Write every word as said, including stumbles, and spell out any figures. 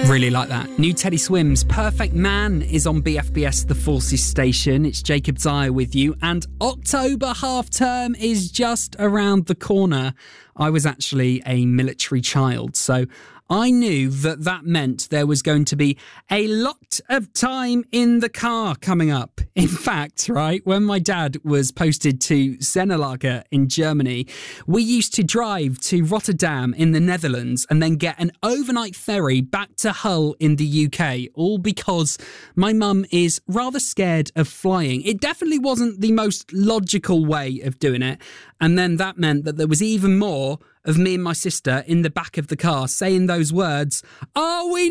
Really like that. New Teddy Swims, Perfect Man, is on B F B S The Forces station. It's Jacob Dyer with you, and October half term is just around the corner. I was actually a military child, so I knew that that meant there was going to be a lot of time in the car coming up. In fact, right, when my dad was posted to Zenelager in Germany, we used to drive to Rotterdam in the Netherlands and then get an overnight ferry back to Hull in the U K, all because my mum is rather scared of flying. It definitely wasn't the most logical way of doing it. And then that meant that there was even more of me and my sister in the back of the car saying those words, "Are we